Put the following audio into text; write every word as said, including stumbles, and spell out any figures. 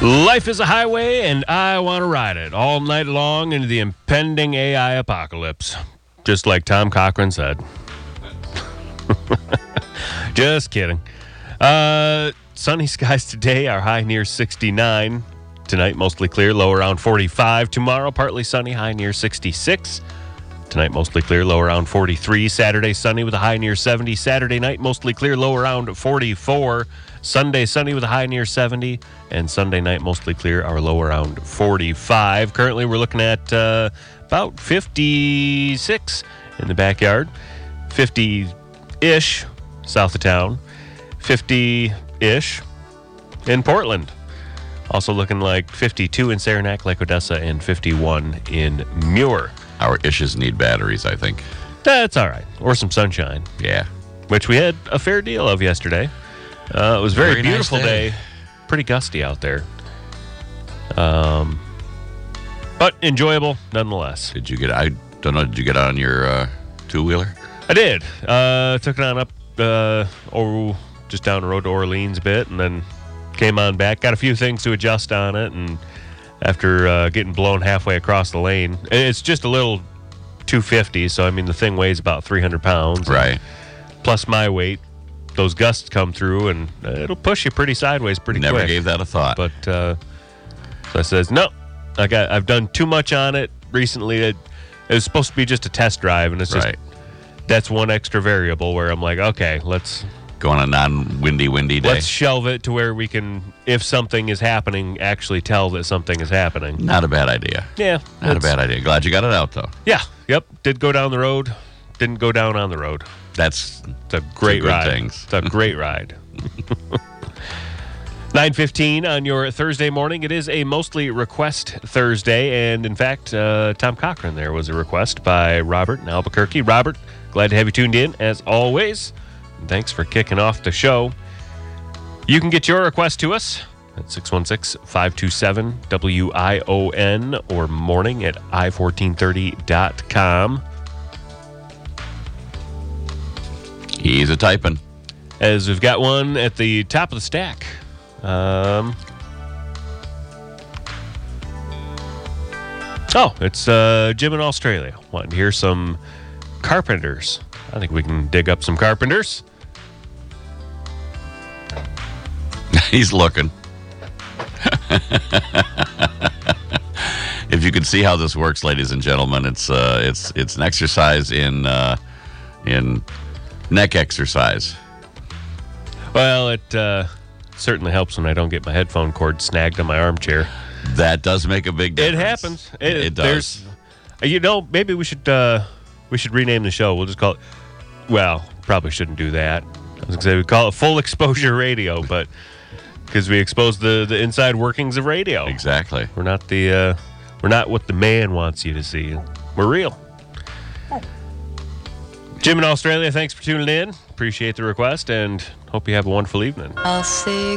Life is a highway, and I want to ride it all night long into the impending A I apocalypse. Just like Tom Cochran said. Just kidding. Uh, sunny skies today, our high near sixty-nine. Tonight, mostly clear, low around forty-five. Tomorrow, partly sunny, high near sixty-six. Tonight, mostly clear, low around forty-three. Saturday, sunny with a high near seventy. Saturday night, mostly clear, low around forty-four. Sunday, sunny with a high near seventy. And Sunday night, mostly clear, our low around forty-five. Currently, we're looking at uh, about fifty-six in the backyard. fifty-ish south of town. fifty-ish in Portland. Also looking like fifty-two in Saranac, Lake Odessa, and fifty-one in Muir. Our issues need batteries, I think. That's all right. Or some sunshine. Yeah. Which we had a fair deal of yesterday. Uh, it was a very, Very nice beautiful day. day. Pretty gusty out there. Um, but enjoyable nonetheless. Did you get, I don't know, did you get on your uh, two-wheeler? I did. Uh, took it on up uh, or just down the road to Orleans a bit, and then came on back. Got a few things to adjust on it, and after uh, getting blown halfway across the lane, it's just a little two fifty, so I mean the thing weighs about three hundred pounds. Right. Plus my weight. Those gusts come through, and uh, it'll push you pretty sideways pretty Never quick. gave that a thought. But uh, so I says, no, I got, I've done too much on it recently. It, it was supposed to be just a test drive, and it's just Right. that's one extra variable where I'm like, okay, let's Go on a non-windy, windy day. let's shelve it to where we can, if something is happening, actually tell that something is happening. Not a bad idea. Yeah, Not a it's- bad idea. Glad you got it out, though. Yeah, yep. Did go down the road. Didn't go down on the road. That's It's a great good ride. things. It's a great ride. nine fifteen on your Thursday morning. It is a mostly request Thursday, and in fact, uh, Tom Cochran there was a request by Robert in Albuquerque. Robert, glad to have you tuned in as always. And thanks for kicking off the show. You can get your request to us at six one six, five two seven, W I O N or morning at i fourteen thirty dot com. He's a typing. As we've got one at the top of the stack. Um, oh, it's uh, Jim in Australia. Wanting to hear some Carpenters. I think we can dig up some Carpenters. He's looking. If you could see how this works, ladies and gentlemen, it's uh, it's it's an exercise in uh, in neck exercise. Well, it uh, certainly helps when I don't get my headphone cord snagged on my armchair. That does make a big It difference. happens. It, It does. There's, you know, maybe we should uh, we should rename the show. We'll just call it. Well, probably shouldn't do that. I was gonna say we call it Full Exposure Radio, but because we expose the the inside workings of radio. Exactly. We're not the uh, we're not what the man wants you to see. We're real. Jim in Australia, thanks for tuning in. Appreciate the request and hope you have a wonderful evening. I'll see